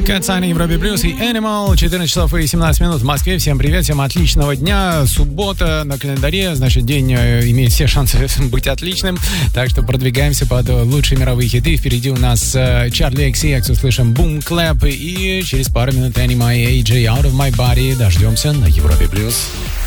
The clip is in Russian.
Катса на Европе Плюс и Animal. 14 часов и 17 минут в Москве. Всем привет, всем отличного дня. Суббота на календаре, значит, день имеет все шансы быть отличным. Так что продвигаемся под лучшие мировые хиты. Впереди у нас Charli XCX, услышим Boom Clap. И через пару минут Anima и AJ Out of My Body. Дождемся на Европе Плюс.